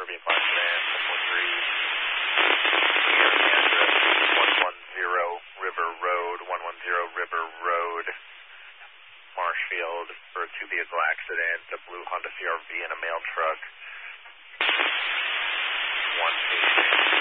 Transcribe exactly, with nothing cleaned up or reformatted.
Motorbeam five sedan, one one three, Sierra address, one one zero River Road, one one zero River Road, Marshfield, for a two-vehicle accident, a blue Honda C R V and a mail truck. one eight.